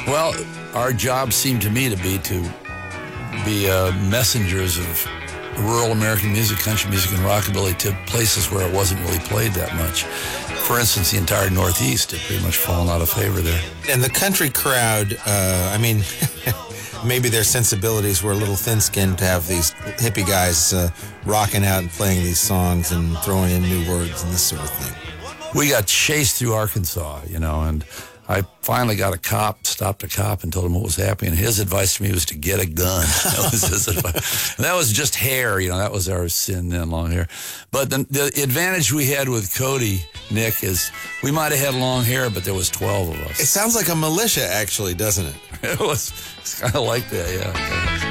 Well, our job seemed to me to be messengers of rural American music, country music, and rockabilly to places where it wasn't really played that much. For instance, the entire Northeast had pretty much fallen out of favor there. And the country crowd, maybe their sensibilities were a little thin-skinned to have these hippie guys rocking out and playing these songs and throwing in new words and this sort of thing. We got chased through Arkansas, and I finally got stopped a cop and told him what was happening. And his advice to me was to get a gun. That was his advice. And that was just hair, that was our sin then, long hair. But the advantage we had with Cody, Nick, is we might have had long hair, but there was 12 of us. It sounds like a militia, actually, doesn't it? It's kind of like that, yeah.